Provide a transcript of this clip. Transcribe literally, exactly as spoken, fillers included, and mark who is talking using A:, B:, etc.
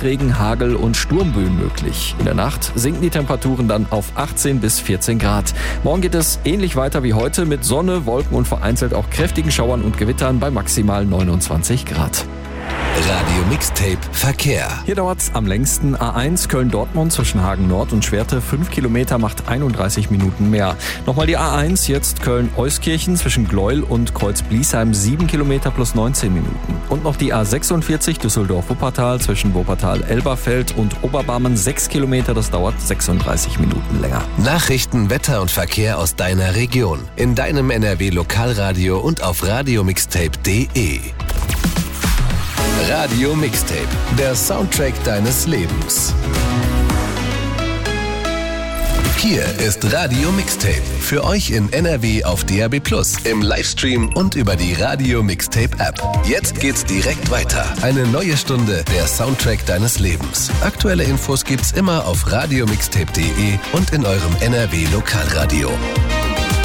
A: Starkregen, Hagel und Sturmböen möglich. In der Nacht sinken die Temperaturen dann auf achtzehn bis vierzehn Grad. Morgen geht es ähnlich weiter wie heute mit Sonne, Wolken und vereinzelt auch kräftigen Schauern und Gewittern bei maximal neunundzwanzig Grad.
B: Radio Mixtape Verkehr.
A: Hier dauert's am längsten. A eins Köln-Dortmund zwischen Hagen Nord und Schwerte. fünf Kilometer macht einunddreißig Minuten mehr. Nochmal die A eins, jetzt Köln-Euskirchen zwischen Gleuel und Kreuz-Bliesheim. sieben Kilometer plus neunzehn Minuten. Und noch die A sechsundvierzig Düsseldorf-Wuppertal zwischen Wuppertal-Elberfeld und Oberbarmen. sechs Kilometer, das dauert sechsunddreißig Minuten länger.
B: Nachrichten, Wetter und Verkehr aus deiner Region. In deinem N R W-Lokalradio und auf radiomixtape punkt de. Radio Mixtape, der Soundtrack deines Lebens. Hier ist Radio Mixtape, für euch in N R W auf D A B plus, im Livestream und über die Radio Mixtape App. Jetzt geht's direkt weiter. Eine neue Stunde, der Soundtrack deines Lebens. Aktuelle Infos gibt's immer auf radiomixtape punkt de und in eurem N R W Lokalradio.